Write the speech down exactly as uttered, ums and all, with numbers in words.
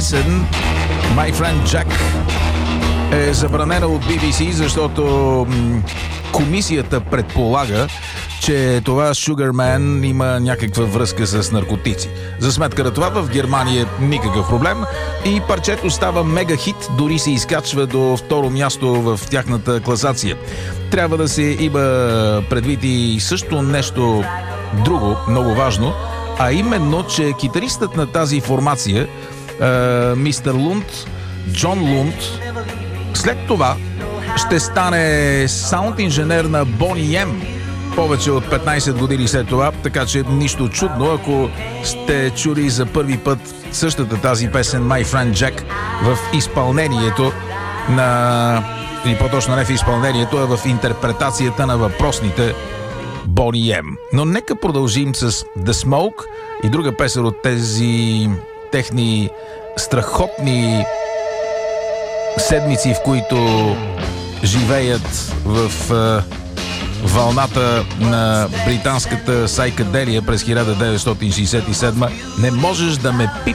песен My Friend Jack е забранена от Би Би Си, защото м- комисията предполага, че това Sugar Man има някаква връзка с наркотици. За сметка на това в Германия никакъв проблем и парчето става мега хит, дори се изкачва до второ място в тяхната класация. Трябва да се има предвид и също нещо друго, много важно, а именно, че китаристът на тази формация, е, мистер Лунд, Джон Лунд, след това ще стане саунд инженер на Бони Ем повече от петнайсет години след това, така че нищо чудно, ако сте чули за първи път същата тази песен My Friend Jack в изпълнението на, или по-точно не в изпълнението, а в интерпретацията на въпросните Бони Ем. Но нека продължим с The Smoke и друга песен от тези техни страхотни седмици, в които живеят в е, вълната на британската сайкаделия през хиляда деветстотин шейсет и седма. Не можеш да ме пи